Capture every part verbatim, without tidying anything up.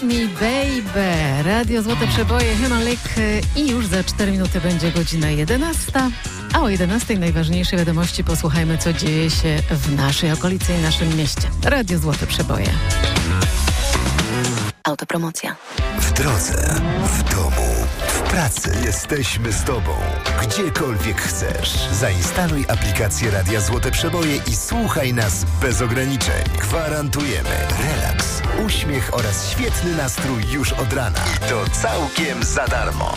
Hit Me Baby. Radio Złote Przeboje, Human League i już za cztery minuty będzie godzina jedenasta. A o jedenastej najważniejsze wiadomości posłuchajmy, co dzieje się w naszej okolicy i naszym mieście. Radio Złote Przeboje. Autopromocja. W drodze, w domu, w pracy jesteśmy z Tobą. Gdziekolwiek chcesz. Zainstaluj aplikację Radia Złote Przeboje i słuchaj nas bez ograniczeń. Gwarantujemy relaks, uśmiech oraz świetny nastrój już od rana. To całkiem za darmo.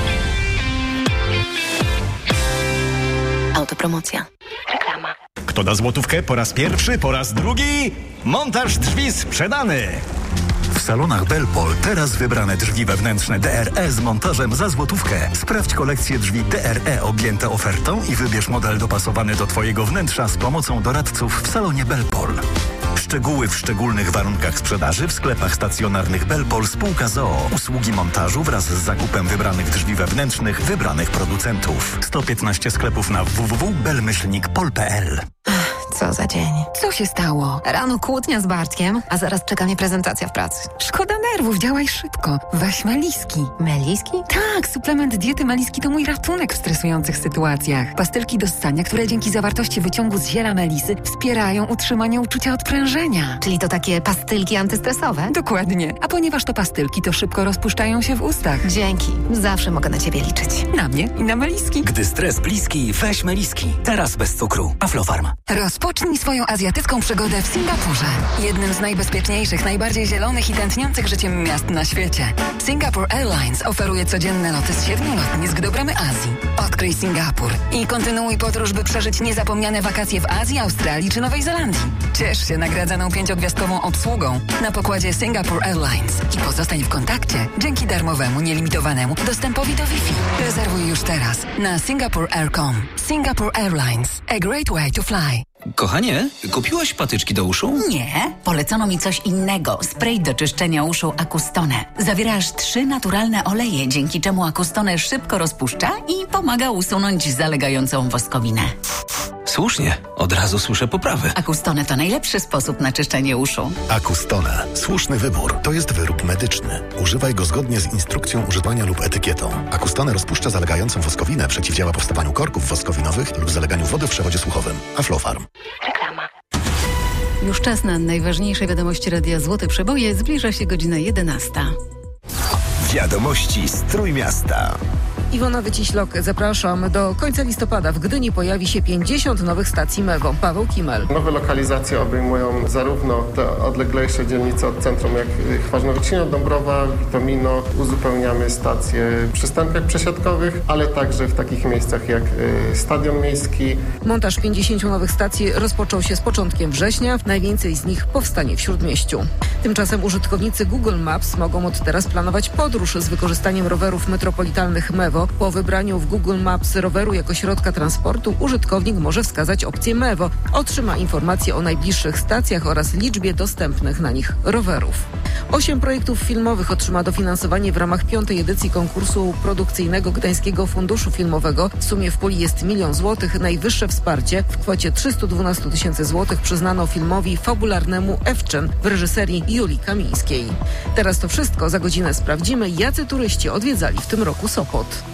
Autopromocja. Reklama. Kto da złotówkę po raz pierwszy, po raz drugi? Montaż drzwi sprzedany! W salonach Belpol teraz wybrane drzwi wewnętrzne D R E z montażem za złotówkę. Sprawdź kolekcję drzwi D R E objęte ofertą i wybierz model dopasowany do Twojego wnętrza z pomocą doradców w salonie Belpol. Szczegóły w szczególnych warunkach sprzedaży w sklepach stacjonarnych Belpol spółka z o o. Usługi montażu wraz z zakupem wybranych drzwi wewnętrznych wybranych producentów. sto piętnaście sklepów na w w w kropka bel myślnik pol kropka p l. Co za dzień. Co się stało? Rano kłótnia z Bartkiem, a zaraz czeka mnie prezentacja w pracy. Szkoda nerwów, działaj szybko. Weź Meliski. Meliski? Tak, suplement diety Meliski to mój ratunek w stresujących sytuacjach. Pastylki do ssania, które dzięki zawartości wyciągu z ziela melisy wspierają utrzymanie uczucia odprężenia. Czyli to takie pastylki antystresowe? Dokładnie. A ponieważ to pastylki, to szybko rozpuszczają się w ustach. Dzięki. Zawsze mogę na Ciebie liczyć. Na mnie i na Meliski. Gdy stres bliski, weź Meliski. Teraz bez cukru. Aflofarm. Rozpocznij swoją azjatycką przygodę w Singapurze. Jednym z najbezpieczniejszych, najbardziej zielonych i tętniących życiem miast na świecie. Singapore Airlines oferuje codzienne loty z siedmiu lotnisk do bramy Azji. Odkryj Singapur i kontynuuj podróż, by przeżyć niezapomniane wakacje w Azji, Australii czy Nowej Zelandii. Ciesz się nagradzaną pięciogwiazdkową obsługą na pokładzie Singapore Airlines i pozostań w kontakcie dzięki darmowemu, nielimitowanemu dostępowi do Wi-Fi. Rezerwuj już teraz na singapore air kropka com. Singapore Airlines. A great way to fly. Kochanie, kupiłaś patyczki do uszu? Nie, polecono mi coś innego. Spray do czyszczenia uszu Acustone. Zawiera aż trzy naturalne oleje, dzięki czemu Acustone szybko rozpuszcza i pomaga usunąć zalegającą woskowinę. Słusznie, od razu słyszę poprawę. Acustone to najlepszy sposób na czyszczenie uszu. Acustone. Słuszny wybór. To jest wyrób medyczny. Używaj go zgodnie z instrukcją używania lub etykietą. Acustone rozpuszcza zalegającą woskowinę, przeciwdziała powstawaniu korków woskowinowych lub zaleganiu wody w przewodzie słuchowym. Aflofarm. Reklama. Już czas na najważniejsze wiadomości Radia Złote Przeboje. Zbliża się godzina jedenasta. Wiadomości z Trójmiasta. Iwona Wyciślok, zapraszam. Do końca listopada w Gdyni pojawi się pięćdziesiąt nowych stacji Mewo. Paweł Kimel. Nowe lokalizacje obejmują zarówno te odleglejsze dzielnice od centrum, jak Chwaźnowiecino, Dąbrowa, Witomino. Uzupełniamy stacje w przystankach przesiadkowych, ale także w takich miejscach jak Stadion Miejski. Montaż pięćdziesięciu nowych stacji rozpoczął się z początkiem września. Najwięcej z nich powstanie w Śródmieściu. Tymczasem użytkownicy Google Maps mogą od teraz planować podróż z wykorzystaniem rowerów metropolitalnych Mewo. Po wybraniu w Google Maps roweru jako środka transportu użytkownik może wskazać opcję Mewo. Otrzyma informacje o najbliższych stacjach oraz liczbie dostępnych na nich rowerów. Osiem projektów filmowych otrzyma dofinansowanie w ramach piątej edycji konkursu produkcyjnego Gdańskiego Funduszu Filmowego. W sumie w puli jest milion złotych. Najwyższe wsparcie w kwocie trzysta dwanaście tysięcy złotych przyznano filmowi fabularnemu Ewczyn w reżyserii Julii Kamińskiej. Teraz to wszystko. Za godzinę sprawdzimy, jacy turyści odwiedzali w tym roku Sopot.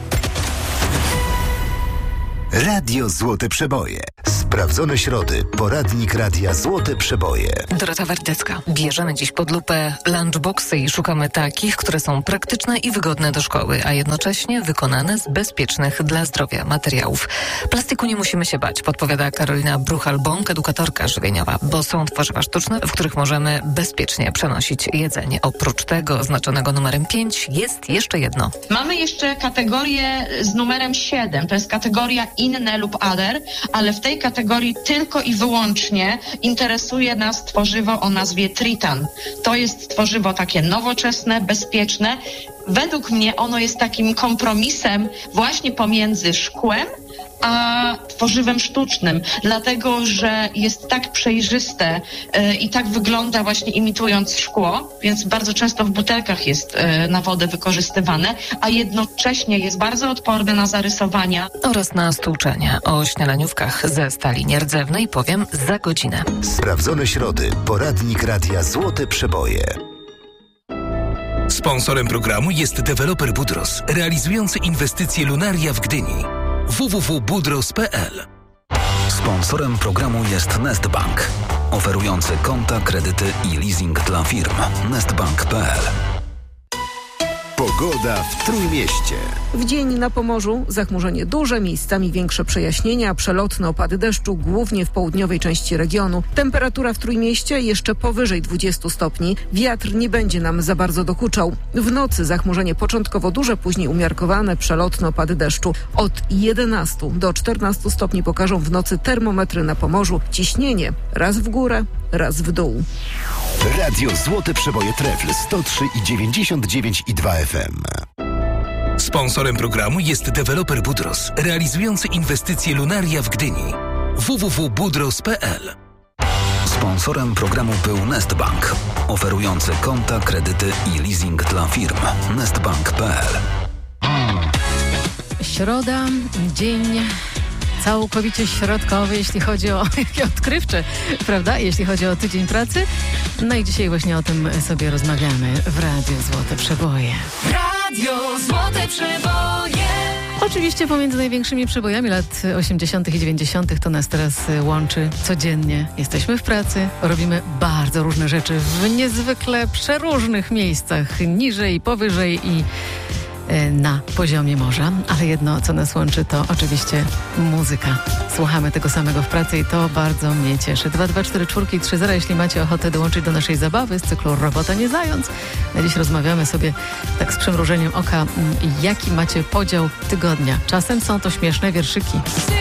Radio Złote Przeboje. Sprawdzone środy. Poradnik Radia Złote Przeboje. Dorota Wardecka. Bierzemy dziś pod lupę lunchboxy i szukamy takich, które są praktyczne i wygodne do szkoły, a jednocześnie wykonane z bezpiecznych dla zdrowia materiałów. Plastiku nie musimy się bać, podpowiada Karolina Bruchal-Bąk, edukatorka żywieniowa, bo są tworzywa sztuczne, w których możemy bezpiecznie przenosić jedzenie. Oprócz tego oznaczonego numerem pięć jest jeszcze jedno. Mamy jeszcze kategorię z numerem siedem. To jest kategoria inne lub other, ale w tej kategorii tylko i wyłącznie interesuje nas tworzywo o nazwie Tritan. To jest tworzywo takie nowoczesne, bezpieczne. Według mnie ono jest takim kompromisem właśnie pomiędzy szkłem a tworzywem sztucznym, dlatego że jest tak przejrzyste y, i tak wygląda właśnie imitując szkło, więc bardzo często w butelkach jest y, na wodę wykorzystywane, a jednocześnie jest bardzo odporne na zarysowania. Oraz na stłuczenia. O śniadaniówkach ze stali nierdzewnej powiem za godzinę. Sprawdzone środy. Poradnik Radia Złote Przeboje. Sponsorem programu jest deweloper Budros, realizujący inwestycje Lunaria w Gdyni. w w w kropka budros kropka p l. Sponsorem programu jest Nestbank, oferujący konta, kredyty i leasing dla firm. nestbank kropka p l. Pogoda w Trójmieście. W dzień na Pomorzu zachmurzenie duże, miejscami większe przejaśnienia, przelotne opady deszczu, głównie w południowej części regionu. Temperatura w Trójmieście jeszcze powyżej dwudziestu stopni. Wiatr nie będzie nam za bardzo dokuczał. W nocy zachmurzenie początkowo duże, później umiarkowane, przelotne opady deszczu. Od jedenastu do czternastu stopni pokażą w nocy termometry na Pomorzu. Ciśnienie raz w górę, raz w dół. Radio Złote Przeboje Trefl sto trzy i dziewięćdziesiąt dziewięć i dwa F M. Sponsorem programu jest deweloper Budros, realizujący inwestycje Lunaria w Gdyni. w w w kropka budros kropka p l. Sponsorem programu był Nestbank, oferujący konta, kredyty i leasing dla firm. nestbank kropka p l. Środa, dzień całkowicie środkowy, jeśli chodzi o jakie odkrywcze, prawda? Jeśli chodzi o tydzień pracy. No i dzisiaj właśnie o tym sobie rozmawiamy w Radiu Złote Przeboje. Radio Złote Przeboje. Oczywiście pomiędzy największymi przebojami lat osiemdziesiątych i dziewięćdziesiątych to nas teraz łączy codziennie. Jesteśmy w pracy, robimy bardzo różne rzeczy w niezwykle przeróżnych miejscach, niżej, powyżej i na poziomie morza, ale jedno, co nas łączy, to oczywiście muzyka. Słuchamy tego samego w pracy i to bardzo mnie cieszy. dwa dwa cztery cztery trzy zero, jeśli macie ochotę dołączyć do naszej zabawy z cyklu Robota nie zając. Na dziś rozmawiamy sobie tak z przymrużeniem oka, jaki macie podział tygodnia. Czasem są to śmieszne wierszyki.